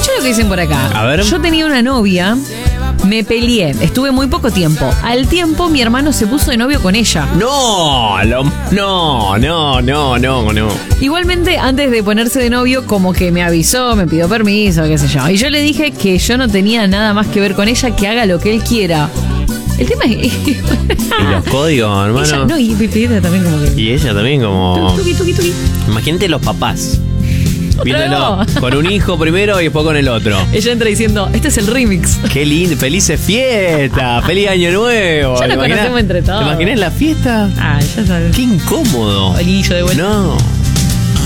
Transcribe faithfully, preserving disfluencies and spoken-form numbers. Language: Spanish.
Escucha lo que dicen por acá. A ver. Yo tenía una novia, me peleé, estuve muy poco tiempo. Al tiempo mi hermano se puso de novio con ella. No, lo, no, no, no, no, no. Igualmente, antes de ponerse de novio, como que me avisó, me pidió permiso, qué sé yo. Y yo le dije que yo no tenía nada más que ver con ella, que haga lo que él quiera. El tema es... Y los códigos, hermano. Ella, no, y ella también como que... Y ella también como... Tuki, tuki, tuki. Imagínate los papás. Otra Viéndolo vez. con un hijo primero y después con el otro. Ella entra diciendo, este es el remix. Qué lindo, felices fiestas, feliz año nuevo. Ya ¿Te nos imaginás- conocemos entre todos. ¿Te imaginas la fiesta? Ah, ya sabes. Qué incómodo. Olillo de vuelta. No.